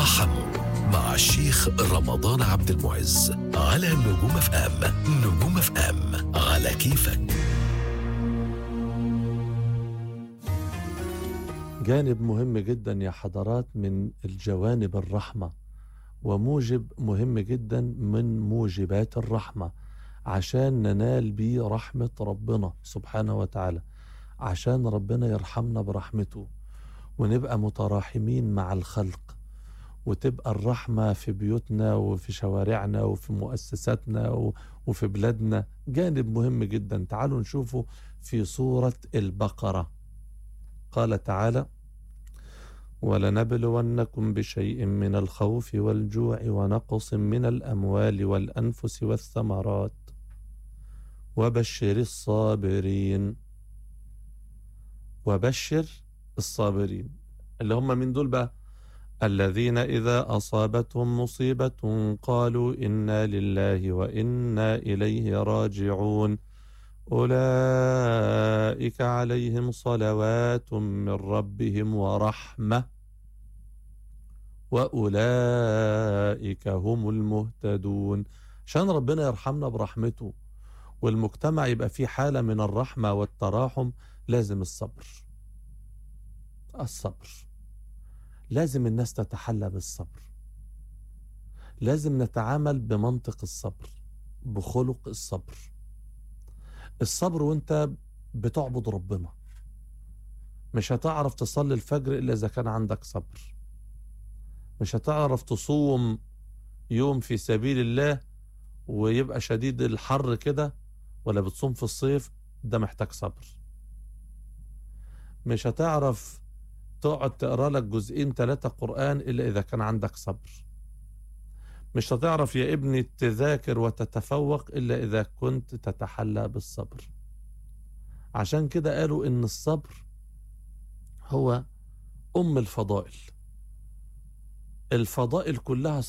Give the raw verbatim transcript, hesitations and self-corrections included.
ترحموا مع الشيخ رمضان عبد المعز على نجوم اف ام. نجوم اف ام على كيفك. جانب مهم جدا يا حضرات من الجوانب الرحمة، وموجب مهم جدا من موجبات الرحمة، عشان ننال بيه رحمة ربنا سبحانه وتعالى، عشان ربنا يرحمنا برحمته ونبقى متراحمين مع الخلق، وتبقى الرحمة في بيوتنا وفي شوارعنا وفي مؤسساتنا وفي بلادنا. جانب مهم جدا. تعالوا نشوفه في سورة البقرة. قال تعالى: ولنبلونكم بشيء من الخوف والجوع ونقص من الأموال والأنفس والثمرات وبشر الصابرين. وبشر الصابرين اللي هم من دول بقى؟ الذين إذا أصابتهم مصيبة قالوا إنا لله وإنا إليه راجعون أولئك عليهم صلوات من ربهم ورحمة وأولئك هم المهتدون. عشان ربنا يرحمنا برحمته والمجتمع يبقى فيه حالة من الرحمة والتراحم، لازم الصبر. الصبر لازم الناس تتحلى بالصبر، لازم نتعامل بمنطق الصبر، بخلق الصبر. الصبر وانت بتعبد ربنا. مش هتعرف تصلي الفجر إلا إذا كان عندك صبر. مش هتعرف تصوم يوم في سبيل الله ويبقى شديد الحر كده، ولا بتصوم في الصيف، ده محتاج صبر. مش هتعرف تقعد تقرأ لك جزئين ثلاثة قرآن إلا إذا كان عندك صبر. مش هتعرف يا ابني تذاكر وتتفوق إلا إذا كنت تتحلى بالصبر. عشان كده قالوا إن الصبر هو أم الفضائل. الفضائل كلها